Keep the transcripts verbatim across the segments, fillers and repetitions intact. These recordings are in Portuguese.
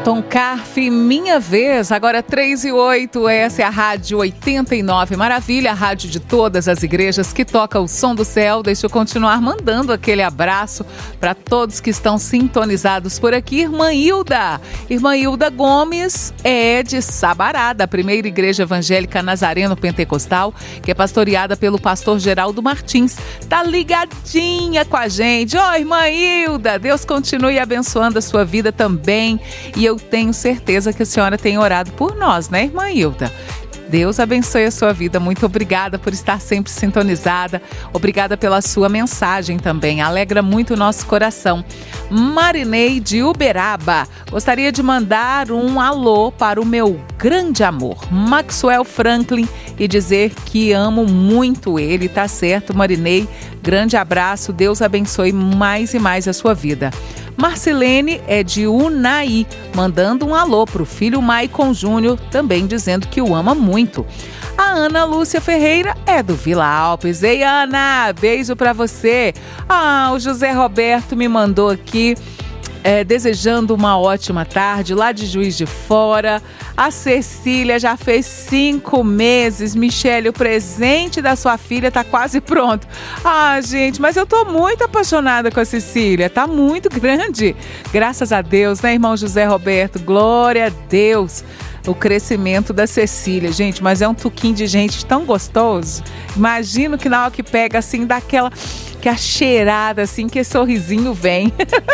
Tom Carfe, Minha Vez, agora três e oito, essa é a Rádio oitenta e nove Maravilha, a rádio de todas as igrejas que toca o som do céu. Deixa eu continuar mandando aquele abraço para todos que estão sintonizados por aqui. Irmã Hilda, Irmã Hilda Gomes é de Sabará, da primeira igreja evangélica Nazareno Pentecostal, que é pastoreada pelo pastor Geraldo Martins. Tá ligadinha com a gente. Ô, oh, Irmã Hilda, Deus continue abençoando a sua vida também. E eu tenho certeza que a senhora tem orado por nós, né, Irmã Hilda? Deus abençoe a sua vida. Muito obrigada por estar sempre sintonizada. Obrigada pela sua mensagem também. Alegra muito o nosso coração. Marinei de Uberaba. Gostaria de mandar um alô para o meu grande amor, Maxwell Franklin, e dizer que amo muito ele. Tá certo, Marinei? Grande abraço. Deus abençoe mais e mais a sua vida. Marcelene é de Unai, mandando um alô para o filho Maicon Júnior, também dizendo que o ama muito. A Ana Lúcia Ferreira é do Vila Alpes. Ei, Ana, beijo para você. Ah, o José Roberto me mandou aqui, é, desejando uma ótima tarde lá de Juiz de Fora. A Cecília já fez cinco meses. Michele, o presente da sua filha tá quase pronto. Ah, gente, mas eu tô muito apaixonada com a Cecília. Tá muito grande. Graças a Deus, né, irmão José Roberto? Glória a Deus. O crescimento da Cecília, gente, mas é um tuquinho de gente tão gostoso. Imagino que na hora que pega assim, dá aquela, que a cheirada assim, que esse sorrisinho vem.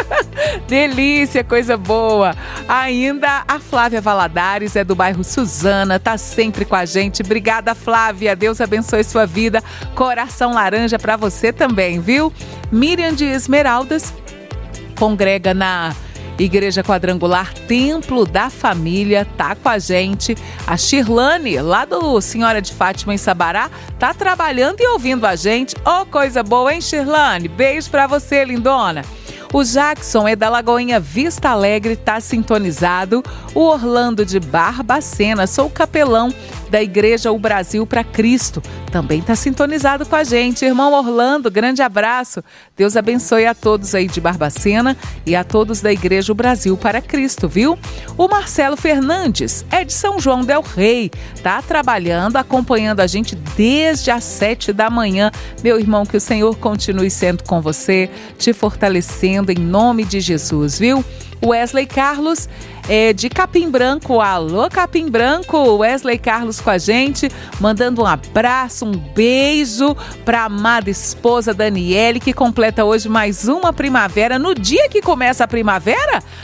Delícia, coisa boa. Ainda a Flávia Valadares é do bairro Suzana, tá sempre com a gente. Obrigada, Flávia, Deus abençoe sua vida. Coração laranja pra você também, viu? Miriam de Esmeraldas congrega na Igreja Quadrangular Templo da Família, tá com a gente. A Shirlane, lá do Senhora de Fátima em Sabará, tá trabalhando e ouvindo a gente. Ô, oh, coisa boa, hein, Shirlane? Beijo pra você, lindona. O Jackson é da Lagoinha Vista Alegre, tá sintonizado. O Orlando de Barbacena, sou capelão da Igreja O Brasil para Cristo, também tá sintonizado com a gente. Irmão Orlando, grande abraço. Deus abençoe a todos aí de Barbacena e a todos da Igreja O Brasil para Cristo, viu? O Marcelo Fernandes é de São João del Rei, tá trabalhando, acompanhando a gente desde as sete da manhã. Meu irmão, que o Senhor continue sendo com você, te fortalecendo em nome de Jesus, viu? Wesley Carlos é de Capim Branco. Alô, Capim Branco, Wesley Carlos com a gente, mandando um abraço, um beijo para a amada esposa Daniele, que completa hoje mais uma primavera. No dia que começa a primavera,